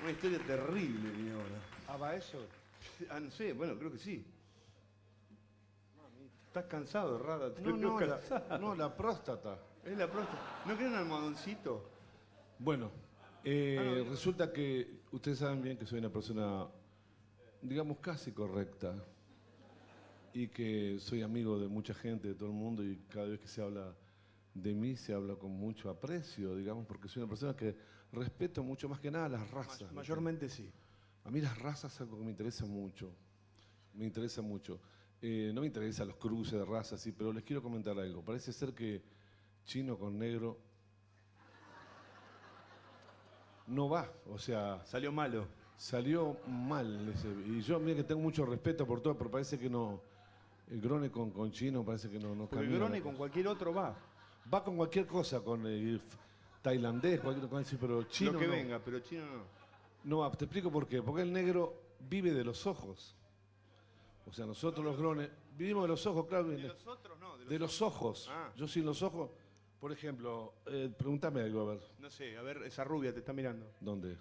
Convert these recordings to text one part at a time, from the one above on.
Una historia terrible viene ahora. ¿Ah, va eso? Ah, no sé, bueno, creo que sí. ¿Estás cansado, Rada? Te No, veo cansado. no, la próstata. Es la próstata. ¿No querés un almohadoncito? Bueno, no. resulta que ustedes saben bien que soy una persona, digamos, casi correcta. Y que soy amigo de mucha gente, de todo el mundo, y cada vez que se habla de mí, se habla con mucho aprecio, digamos, porque soy una persona que respeto mucho más que nada las razas. Mayormente sí. A mí las razas es algo que me interesa mucho. Me interesa mucho. No me interesan los cruces de razas, sí, pero les quiero comentar algo. Parece ser que chino con negro no va, o sea... Salió malo. Salió mal. Y yo, mira que tengo mucho respeto por todo, pero parece que no... El Grone con chino parece que no Porque el camina. Grone con cualquier otro va. Va con cualquier cosa, con el tailandés, cualquier cosa, pero chino Lo que no. venga, pero chino no. No va, te explico por qué. Porque el negro vive de los ojos. O sea, nosotros los grones vivimos de los ojos, claro. De los otros no. De los ojos. Ah. Yo sin los ojos, por ejemplo, pregúntame algo, a ver. No sé, a ver, esa rubia te está mirando. ¿Dónde?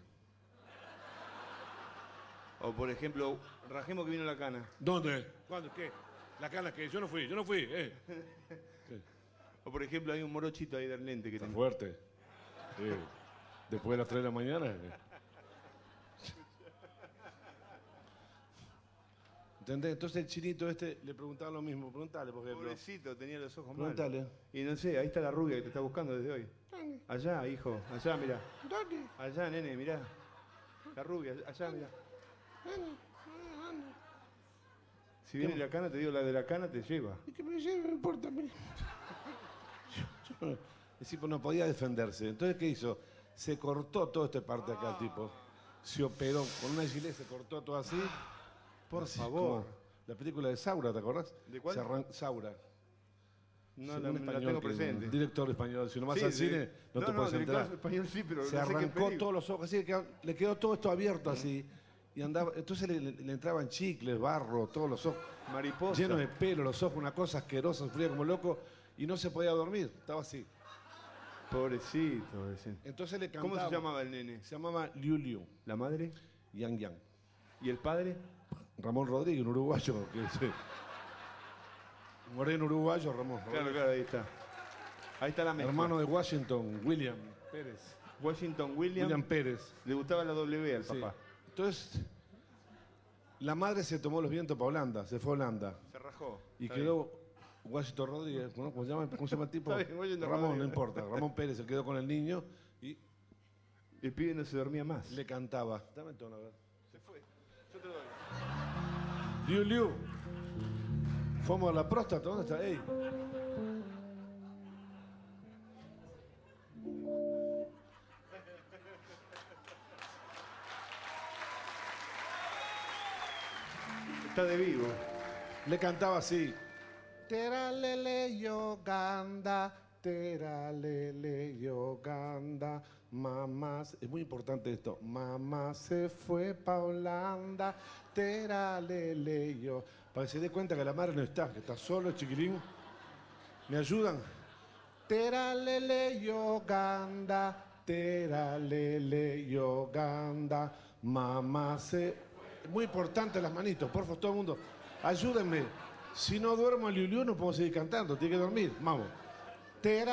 O por ejemplo, rajemos que vino la cana. ¿Dónde? ¿Cuándo? ¿Qué? La cana que yo no fui. ¿Qué? O por ejemplo, hay un morochito ahí del lente que Está tiene. fuerte. Después de las 3 de la mañana. ¿Entendés? Entonces el chinito este le preguntaba lo mismo. Preguntale, por ejemplo. Pobrecito, tenía los ojos Preguntale. malos. Y no sé, ahí está la rubia que te está buscando desde hoy. ¿Dónde? Allá, hijo. Allá, mira. ¿Dónde? Allá, nene, mirá. La rubia, allá, mirá. ¿Dónde? Si viene la cana, te digo, la de la cana te lleva. ¿Y qué me lleva? No importa a mí. El tipo no podía defenderse. Entonces, ¿qué hizo? Se cortó toda esta parte acá, el tipo. Se operó con una gilet, se cortó todo así. Por Así favor. como la película de Saura, ¿te acordás? ¿De cuál? Saura. No, Sí, la un español tengo que- presente. Un director español. Si no vas Sí, al sí. cine, no, te puedes director entrar. español sí, pero Se no sé qué arrancó película. todos los ojos, así le quedó todo esto abierto así. Y andaba, entonces le entraban chicles, barro, todos los ojos. Mariposa. Llenos de pelo, los ojos, una cosa asquerosa, sufría como loco y no se podía dormir, estaba así. Pobrecito, pobrecito. Entonces le cantaba. ¿Cómo se llamaba el nene? Se llamaba Liu Liu, ¿La madre? Yang Yang. ¿Y el padre? Ramón Rodríguez, un uruguayo, que es moreno uruguayo, Ramón Claro, Rodríguez. claro, ahí está. Ahí está la mezcla. Hermano de Washington, William Pérez. Washington William. William Pérez. Le gustaba la W al Sí. papá. Entonces, la madre se tomó los vientos para Holanda, se fue a Holanda. Se rajó. Y Está quedó Washington Rodríguez, ¿no? ¿Cómo se llama el tipo? Está bien, Washington Ramón, Rodríguez. no importa. Ramón Pérez se quedó con el niño y bien. El pibe no se dormía más. le cantaba. Dame el tono, a ver. Se fue. Yo te lo doy. Liu Liu. Fuimos a la próstata, ¿dónde está? ¡Ey! Está de vivo. Le cantaba así. Teralele Yoganda, teralele Yoganda, mamá. Es muy importante esto. Mamá se fue pa' Holanda, teralele yo. Para que se dé cuenta que la madre no está, que está solo el chiquilín. ¿Me ayudan? Teralele Yoganda, teralele Yoganda, mamá se... Es muy importante las manitos, por favor, todo el mundo. Ayúdenme. Si no duermo a Liu Liu no puedo seguir cantando, tiene que dormir. Vamos. Tera